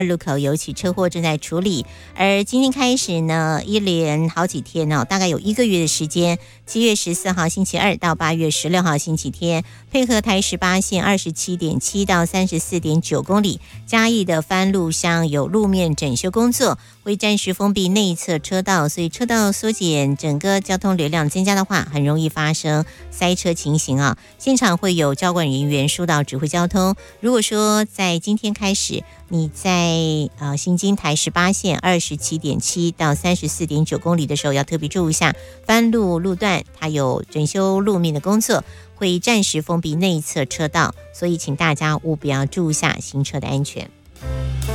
路口有起车祸正在处理，而今天开始呢，一连好几天大概有1个月的时间，7月14号星期二到8月16号星期天，配合台18线27.7到34.9公里，嘉义的番路乡有路面整修工作，会暂时封闭内侧车道，所以车道缩减，整个交通流量增加的话，很容易发生塞车情形啊。现场会有交管人员疏导指挥交通。如果说在今天开始，你在行经台18线27.7到34.9公里的时候，要特别注意一下番路路段，它有整修路面的工作，会暂时封闭内侧车道，所以请大家务必要注意一下行车的安全。